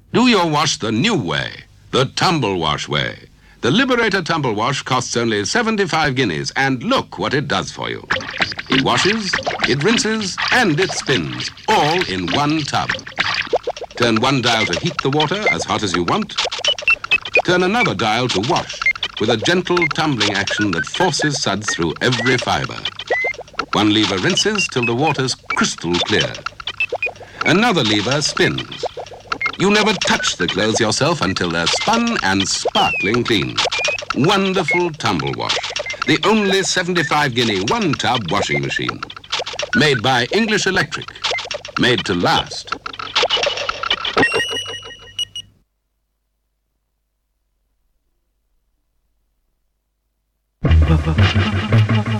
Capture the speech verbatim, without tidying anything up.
Do your wash the new way, the Tumble Wash way. The Liberator Tumble Wash costs only seventy-five guineas, and look what it does for you. It washes, it rinses, and it spins, all in one tub. Turn one dial to heat the water as hot as you want. Turn another dial to wash, with a gentle tumbling action that forces suds through every fibre. One lever rinses till the water's crystal clear. Another lever spins. You never touch the clothes yourself until they're spun and sparkling clean. Wonderful Tumble Wash. The only seventy-five guinea one-tub washing machine. Made by English Electric. Made to last.